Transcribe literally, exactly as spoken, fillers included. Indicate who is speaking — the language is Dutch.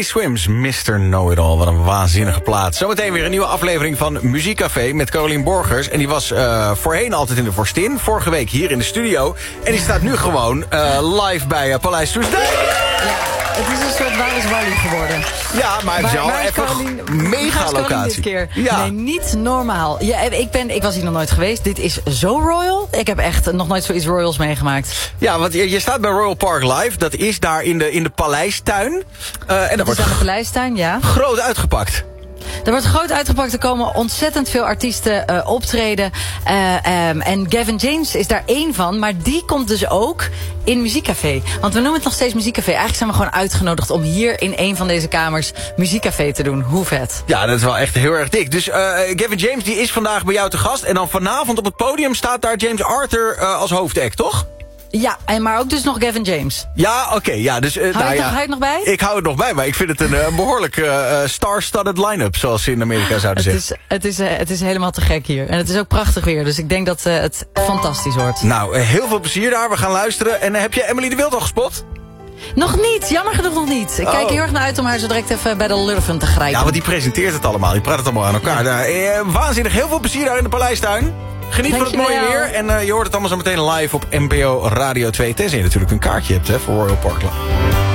Speaker 1: Teddy Swims, mister Know-It-All. Wat een waanzinnige plaat. Zometeen weer een nieuwe aflevering van Muziekcafé met Carolien Borgers. En die was uh, voorheen altijd in de Vorstin. Vorige week hier in de studio. En die staat nu gewoon uh, live bij uh, Paleis Soestdijk.
Speaker 2: Ja. Het is een soort Waar is Wally geworden.
Speaker 1: Ja, maar het is wel even mega locatie.
Speaker 2: Dit keer?
Speaker 1: Ja.
Speaker 2: Nee, niet normaal. Ja, ik, ben, ik was hier nog nooit geweest. Dit is zo royal. Ik heb echt nog nooit zoiets royals meegemaakt.
Speaker 1: Ja, want je, je staat bij Royal Park Live. Dat is daar in de, in de Paleistuin. Uh, en dat
Speaker 2: wordt aan de Paleistuin, ja.
Speaker 1: Groot uitgepakt.
Speaker 2: Er wordt groot uitgepakt. Er komen ontzettend veel artiesten uh, optreden. Uh, um, en Gavin James is daar één van. Maar die komt dus ook in Muziekcafé. Want we noemen het nog steeds Muziekcafé. Eigenlijk zijn we gewoon uitgenodigd om hier in een van deze kamers Muziekcafé te doen. Hoe vet.
Speaker 1: Ja, dat is wel echt heel erg dik. Dus uh, Gavin James die is vandaag bij jou te gast. En dan vanavond op het podium staat daar James Arthur uh, als hoofdact, toch?
Speaker 2: Ja, en maar ook dus nog Gavin James.
Speaker 1: Ja, oké. Okay, ja, dus, uh,
Speaker 2: hou,
Speaker 1: nou,
Speaker 2: je
Speaker 1: ja,
Speaker 2: nog, hou je het nog bij?
Speaker 1: Ik hou het nog bij, maar ik vind het een, een behoorlijk uh, star-studded line-up, zoals ze in Amerika zouden
Speaker 2: het
Speaker 1: zeggen.
Speaker 2: Is, het, is, uh, het is helemaal te gek hier. En het is ook prachtig weer, dus ik denk dat uh, het fantastisch wordt.
Speaker 1: Nou, uh, heel veel plezier daar. We gaan luisteren. En uh, heb je Emily de Wild al gespot?
Speaker 2: Nog niet, jammer genoeg nog niet. Ik
Speaker 1: oh.
Speaker 2: kijk heel erg naar uit om haar zo direct even bij de Lurven te grijpen.
Speaker 1: Ja, want die presenteert het allemaal. Die praat het allemaal aan elkaar. Ja. Uh, waanzinnig, heel veel plezier daar in de Paleistuin. Geniet van het mooie weer. En uh, je hoort het allemaal zo meteen live op N P O Radio twee. Tenzij je natuurlijk een kaartje hebt hè, voor Royal Park Live.